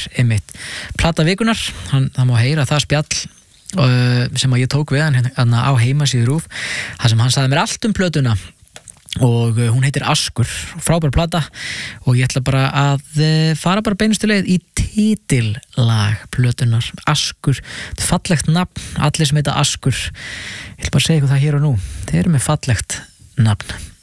einmitt plata vikunar, það má heyra það spjall sem að ég tók við hann á heimasíðu RÚV, þar sem hann sagði mér allt plötuna og hún heitir Askur, frábær plata og ég ætla bara að fara bara beinustu leið í titillag plötunar, Askur, þetta er fallegt nafn, allir sem heita Askur, ég ætla bara að segja ykkur það hér og nú, þeir eru með fallegt nafn.